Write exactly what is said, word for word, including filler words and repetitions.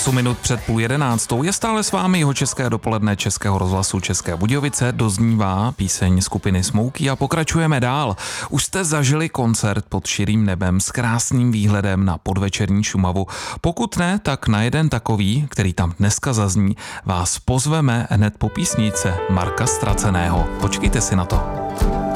osm minut před půl jedenáctou je stále s vámi Jihočeské dopoledne Českého rozhlasu České Budějovice. Doznívá píseň skupiny Smouky a pokračujeme dál. Už jste zažili koncert pod širým nebem s krásným výhledem na podvečerní Šumavu. Pokud ne, tak na jeden takový, který tam dneska zazní, vás pozveme hned po písničce Marka Ztraceného. Počkejte si na to.